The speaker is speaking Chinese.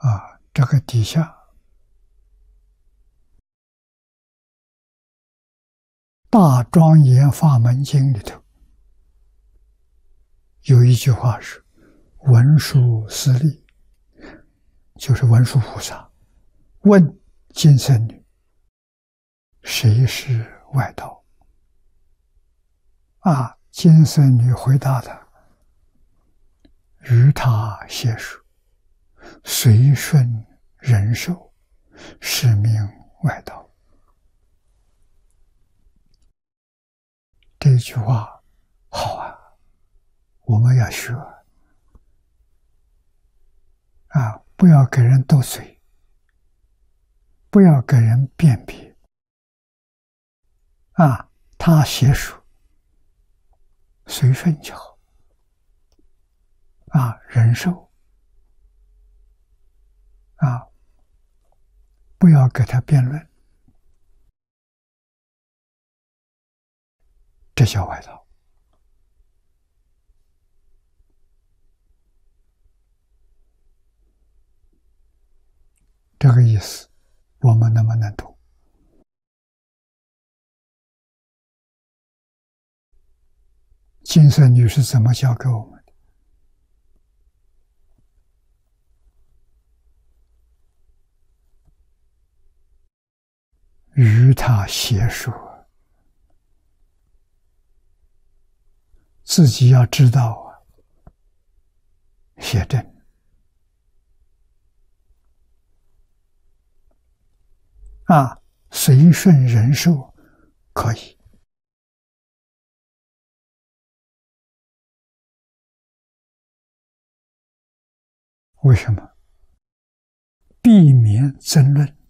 这个底下《大庄严法门经》里头有一句话是：“文殊师利”，就是文殊菩萨问金圣女：“谁是外道？”金圣女回答他：“于他邪术，随顺人寿，是名外道。”这句话好啊，我们要学不要给人斗嘴，不要给人辨别他邪术，随顺就好人寿不要跟他辩论，这叫外道。这个意思我们能不能懂？金圣女是怎么教给我们的？于他邪术，自己要知道邪正随顺人寿可以。为什么？避免争论。